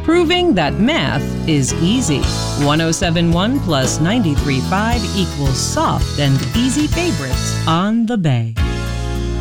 proving that math is easy. 1071 plus 93.5 equals soft and easy favorites on the Bay.